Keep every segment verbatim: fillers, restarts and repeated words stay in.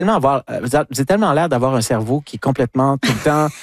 tellement avoir, vous avez tellement l'air d'avoir un cerveau qui est complètement tout le temps,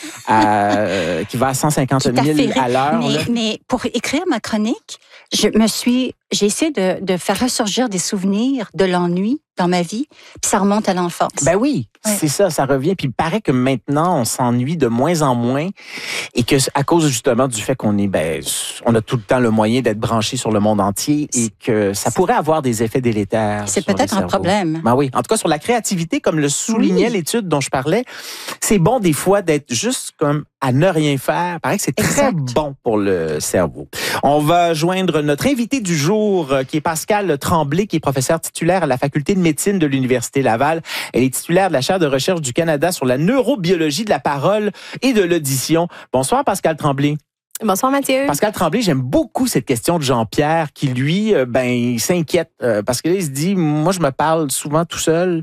à, qui va à cent cinquante mille à l'heure. Mais, mais pour écrire ma chronique, je me suis, j'ai essayé de, de faire ressurgir des souvenirs de l'ennui dans ma vie, puis ça remonte à l'enfance. Ben oui, ouais. C'est ça, ça revient. Puis il paraît que maintenant, on s'ennuie de moins en moins et que à cause justement du fait qu'on est, ben, on a tout le temps le moyen d'être branché sur le monde entier et que ça pourrait avoir des effets délétères. C'est peut-être un problème. Ben oui, en tout cas sur la créativité, comme le soulignait oui. l'étude dont je parlais, c'est bon des fois d'être juste comme à ne rien faire. Il paraît que c'est très exact. Bon pour le cerveau. On va joindre notre invité du jour, qui est Pascale Tremblay, qui est professeure titulaire à la faculté de médecine de l'Université Laval. Elle est titulaire de la chaire de recherche du Canada sur la neurobiologie de la parole et de l'audition. Bonsoir, Pascale Tremblay. Bonsoir, Mathieu. Pascale Tremblay, j'aime beaucoup cette question de Jean-Pierre qui, lui, ben, il s'inquiète euh, parce que là, il se dit, moi, je me parle souvent tout seul,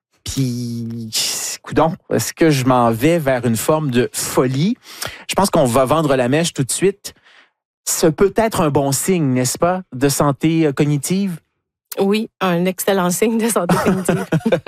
puis, coudonc, est-ce que je m'en vais vers une forme de folie? Je pense qu'on va vendre la mèche tout de suite. Ce peut être un bon signe, n'est-ce pas, de santé cognitive? Oui, un excellent signe de santé cognitive.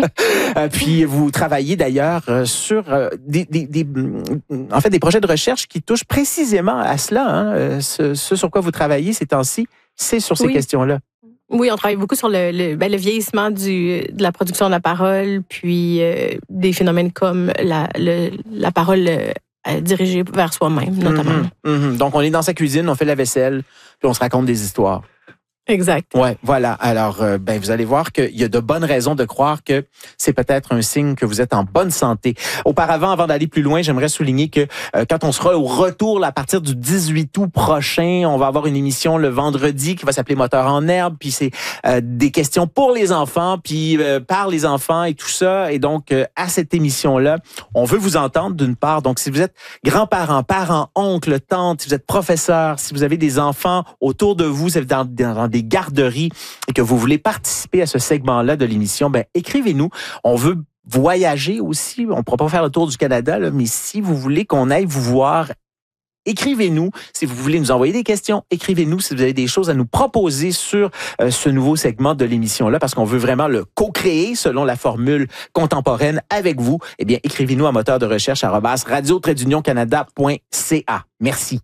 Puis vous travaillez d'ailleurs sur des, des, des, en fait, des projets de recherche qui touchent précisément à cela. Hein? Ce, ce sur quoi vous travaillez ces temps-ci, c'est sur ces oui. questions-là. Oui, on travaille beaucoup sur le, le, ben, le vieillissement du, de la production de la parole, puis euh, des phénomènes comme la, le, la parole euh, dirigée vers soi-même, notamment. Mm-hmm, mm-hmm. Donc, on est dans sa cuisine, on fait la vaisselle, puis on se raconte des histoires. Exact. Ouais, voilà. Alors, euh, ben, vous allez voir qu'il y a de bonnes raisons de croire que c'est peut-être un signe que vous êtes en bonne santé. Auparavant, avant d'aller plus loin, j'aimerais souligner que euh, quand on sera au retour là, à partir du dix-huit août prochain, on va avoir une émission le vendredi qui va s'appeler Moteur en herbe, puis c'est euh, des questions pour les enfants, puis euh, par les enfants et tout ça. Et donc, euh, à cette émission-là, on veut vous entendre d'une part. Donc, si vous êtes grands-parents, parents, oncles, tantes, si vous êtes professeurs, si vous avez des enfants autour de vous, si vous êtes dans, dans des garderies et que vous voulez participer à ce segment-là de l'émission, ben écrivez-nous. On veut voyager aussi. On ne pourra pas faire le tour du Canada, là, mais si vous voulez qu'on aille vous voir, écrivez-nous. Si vous voulez nous envoyer des questions, écrivez-nous si vous avez des choses à nous proposer sur euh, ce nouveau segment de l'émission-là, parce qu'on veut vraiment le co-créer selon la formule contemporaine avec vous. Eh bien, écrivez-nous à moteur de recherche arobase radio trait d'union canada point c a. Merci.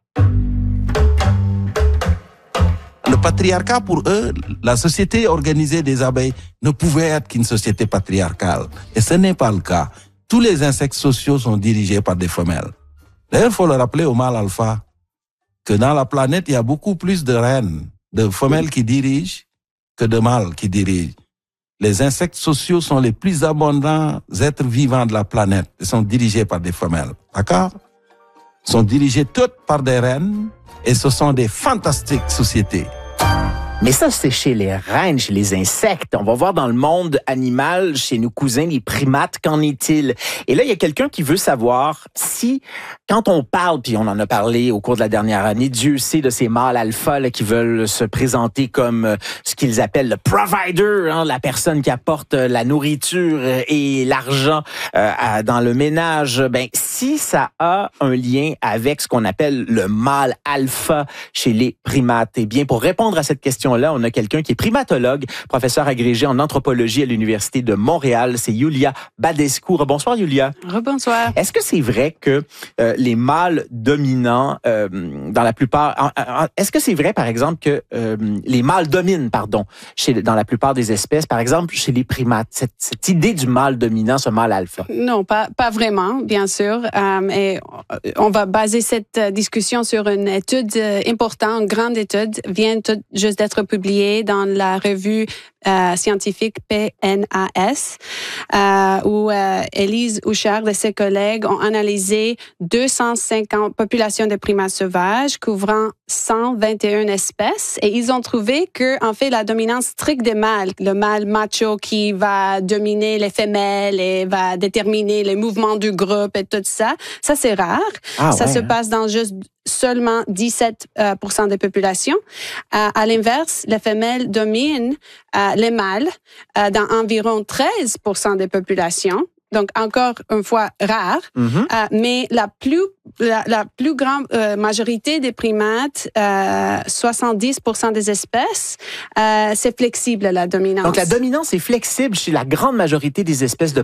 Le patriarcat, pour eux, la société organisée des abeilles ne pouvait être qu'une société patriarcale. Et ce n'est pas le cas. Tous les insectes sociaux sont dirigés par des femelles. D'ailleurs, il faut le rappeler au mâle alpha que dans la planète, il y a beaucoup plus de reines, de femelles qui dirigent que de mâles qui dirigent. Les insectes sociaux sont les plus abondants êtres vivants de la planète. Ils sont dirigés par des femelles. D'accord? Ils sont dirigés toutes par des reines et ce sont des fantastiques sociétés. Mais ça, c'est chez les reines, chez les insectes. On va voir dans le monde animal, chez nos cousins, les primates, qu'en est-il? Et là, il y a quelqu'un qui veut savoir si, quand on parle, puis on en a parlé au cours de la dernière année, Dieu sait de ces mâles alpha là, qui veulent se présenter comme euh, ce qu'ils appellent le provider, hein, la personne qui apporte la nourriture et l'argent euh, à, dans le ménage. Ben, si ça a un lien avec ce qu'on appelle le mâle alpha chez les primates, eh bien, pour répondre à cette question, là, on a quelqu'un qui est primatologue, professeur agrégé en anthropologie à l'Université de Montréal. C'est Yulia Badescu. Bonsoir, Yulia. Rebonsoir. Est-ce que c'est vrai que euh, les mâles dominants, euh, dans la plupart... En, en, est-ce que c'est vrai, par exemple, que euh, les mâles dominent, pardon, chez, dans la plupart des espèces, par exemple, chez les primates, cette, cette idée du mâle dominant, ce mâle alpha? Non, pas, pas vraiment, bien sûr. Euh, et on va baser cette discussion sur une étude importante, une grande étude, vient tout juste d'être publié dans la revue euh, scientifique P N A S, euh, où euh, Élise Houchard et ses collègues ont analysé deux cent cinquante populations de primates sauvages couvrant cent vingt et une espèces, et ils ont trouvé que, en fait, la dominance stricte des mâles, le mâle macho qui va dominer les femelles et va déterminer les mouvements du groupe et tout ça, ça c'est rare. Ah, ça ouais, se hein? passe dans juste seulement dix-sept pour cent des populations. Euh, à l'inverse, les femelles dominent euh, les mâles euh, dans environ treize pour cent des populations. Donc, encore une fois, rare. Mm-hmm. Euh, mais la plus, la, la plus grande euh, majorité des primates, euh, soixante-dix pour cent des espèces, euh, c'est flexible, la dominance. Donc, la dominance est flexible chez la grande majorité des espèces de